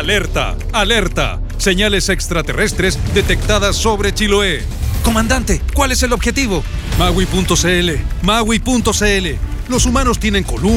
¡Alerta! ¡Alerta! Señales extraterrestres detectadas sobre Chiloé. Comandante, ¿cuál es el objetivo? Maui.cl. Maui.cl. Los humanos tienen columnas.